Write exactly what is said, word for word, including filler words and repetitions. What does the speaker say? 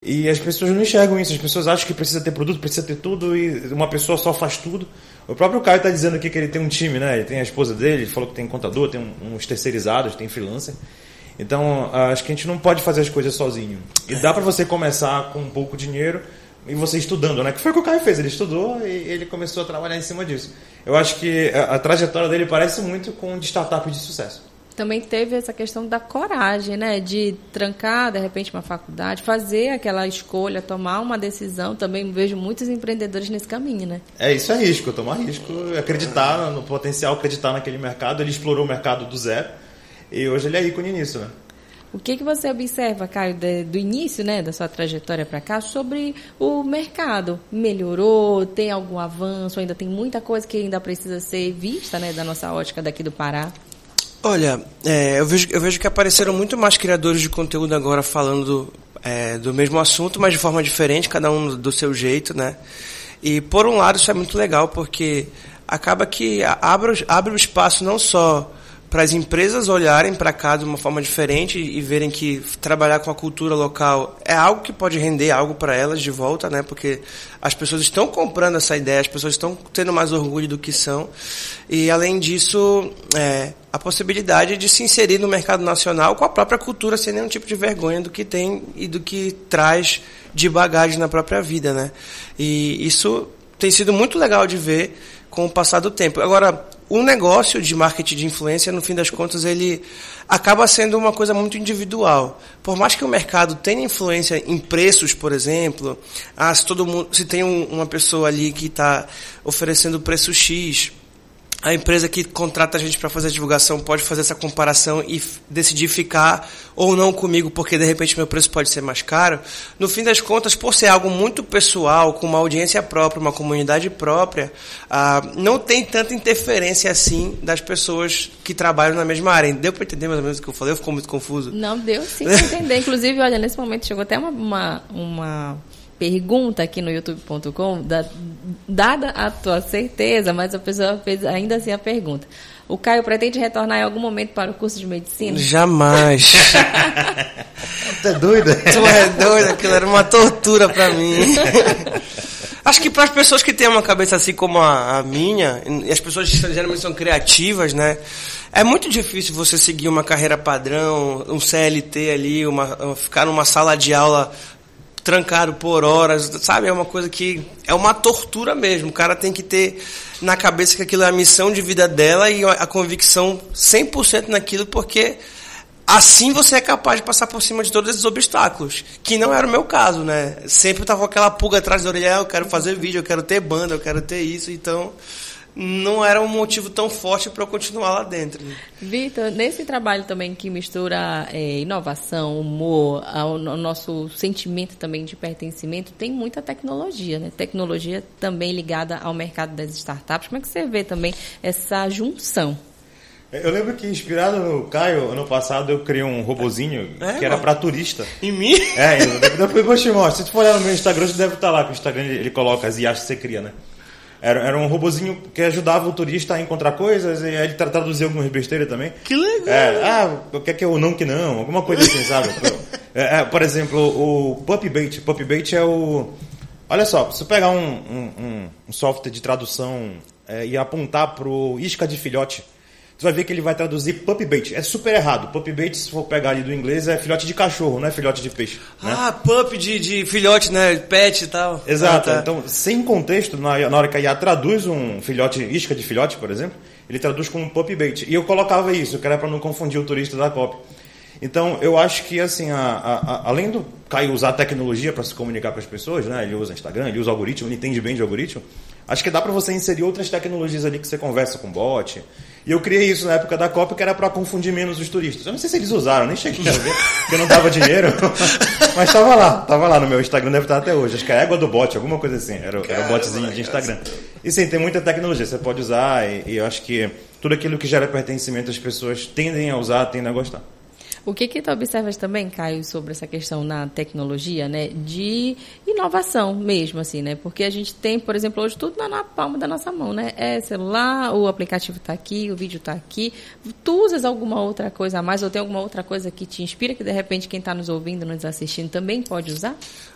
E as pessoas não enxergam isso, as pessoas acham que precisa ter produto, precisa ter tudo, e uma pessoa só faz tudo. O próprio Caio está dizendo aqui que ele tem um time, né? Ele tem a esposa dele, ele falou que tem contador, tem uns terceirizados, tem freelancer. Então, acho que a gente não pode fazer as coisas sozinho. E dá para você começar com pouco dinheiro e você estudando, né? Que foi o que o Caio fez, ele estudou e ele começou a trabalhar em cima disso. Eu acho que a, a trajetória dele parece muito com de startup de sucesso. Também teve essa questão da coragem, né? De trancar, de repente, uma faculdade, fazer aquela escolha, tomar uma decisão. Também vejo muitos empreendedores nesse caminho, né? É, isso é risco, tomar risco, acreditar no potencial, acreditar naquele mercado. Ele explorou o mercado do zero e hoje ele é ícone nisso, né? O que, que você observa, Caio, de, do início, né, da sua trajetória para cá, sobre o mercado? Melhorou? Tem algum avanço? Ainda tem muita coisa que ainda precisa ser vista, né, da nossa ótica daqui do Pará? Olha, é, eu, vejo, eu vejo que apareceram muito mais criadores de conteúdo agora falando do, é, do mesmo assunto, mas de forma diferente, cada um do seu jeito, né? E, por um lado, isso é muito legal, porque acaba que abre, abre o espaço não só para as empresas olharem para cá de uma forma diferente e verem que trabalhar com a cultura local é algo que pode render algo para elas de volta, né? Porque as pessoas estão comprando essa ideia, as pessoas estão tendo mais orgulho do que são. E, além disso, é, a possibilidade de se inserir no mercado nacional com a própria cultura, sem nenhum tipo de vergonha do que tem e do que traz de bagagem na própria vida, né? E isso tem sido muito legal de ver com o passar do tempo. Agora, o negócio de marketing de influência, no fim das contas, ele acaba sendo uma coisa muito individual. Por mais que o mercado tenha influência em preços, por exemplo, ah, se, todo mundo, se tem um, uma pessoa ali que está oferecendo preço X, a empresa que contrata a gente para fazer a divulgação pode fazer essa comparação e f- decidir ficar ou não comigo, porque de repente meu preço pode ser mais caro. No fim das contas, por ser algo muito pessoal, com uma audiência própria, uma comunidade própria, ah, não tem tanta interferência assim das pessoas que trabalham na mesma área. Deu para entender mais ou menos o que eu falei? Ficou muito confuso? Não, deu sim para entender. Inclusive, olha, nesse momento chegou até uma... uma, uma... pergunta aqui no youtube ponto com, da, dada a tua certeza, mas a pessoa fez ainda assim a pergunta. O Caio pretende retornar em algum momento para o curso de medicina? Jamais. Tu é doida? Tu é doida, aquilo era uma tortura para mim. Acho que para as pessoas que têm uma cabeça assim como a, a minha, e as pessoas geralmente são criativas, né? É muito difícil você seguir uma carreira padrão, um C L T ali, uma, ficar numa sala de aula trancado por horas, sabe? É uma coisa que é uma tortura mesmo. O cara tem que ter na cabeça que aquilo é a missão de vida dela e a convicção cem por cento naquilo, porque assim você é capaz de passar por cima de todos esses obstáculos, que não era o meu caso, né? Sempre tava com aquela pulga atrás da orelha, eu quero fazer vídeo, eu quero ter banda, eu quero ter isso, então não era um motivo tão forte para eu continuar lá dentro. Vitor, nesse trabalho também que mistura é, inovação, humor, ao, ao nosso sentimento também de pertencimento, tem muita tecnologia, né? Tecnologia também ligada ao mercado das startups. Como é que você vê também essa junção? Eu lembro que, inspirado no Caio, ano passado eu criei um robozinho é, que era para turista. Em mim? É, depois eu te mostro. Se tu for olhar no meu Instagram, você deve estar lá, que o Instagram ele coloca as I As que você cria, né? Era, era um robozinho que ajudava o turista a encontrar coisas e aí ele traduzia algumas besteiras também. Que legal! É, ah, o que é que é o não que não? Alguma coisa assim, sabe? É, é, por exemplo, o Puppy Bait. Puppy Bait é o... Olha só, se você pegar um, um, um software de tradução é, e apontar pro isca de filhote, tu vai ver que ele vai traduzir puppy bait. É super errado. Puppy bait, se for pegar ali do inglês, é filhote de cachorro, não é filhote de peixe. Ah, né? Puppy de, de filhote, né? Pet e tal. Exato. Ah, tá. Então, sem contexto, na, na hora que a I A traduz um filhote, isca de filhote, por exemplo, ele traduz como puppy bait. E eu colocava isso, que era para não confundir o turista da cópia. Então, eu acho que, assim, a, a, a, além do Caio usar a tecnologia para se comunicar com as pessoas, né? Ele usa Instagram, ele usa algoritmo, ele entende bem de algoritmo. Acho que dá para você inserir outras tecnologias ali que você conversa com bot. E eu criei isso na época da Copa, que era para confundir menos os turistas. Eu não sei se eles usaram, nem cheguei a ver, porque eu não dava dinheiro. Mas estava lá, estava lá no meu Instagram, deve estar até hoje. Acho que é a égua do bot, alguma coisa assim. Era, era o botzinho de Instagram. E sim, tem muita tecnologia, você pode usar. E, e eu acho que tudo aquilo que gera pertencimento, as pessoas tendem a usar, tendem a gostar. O que que tu observas também, Caio, sobre essa questão na tecnologia, né, de inovação mesmo, assim, né, porque a gente tem, por exemplo, hoje tudo na, na palma da nossa mão, né, é celular, o aplicativo está aqui, o vídeo está aqui, tu usas alguma outra coisa a mais ou tem alguma outra coisa que te inspira, que de repente quem está nos ouvindo, nos assistindo também pode usar?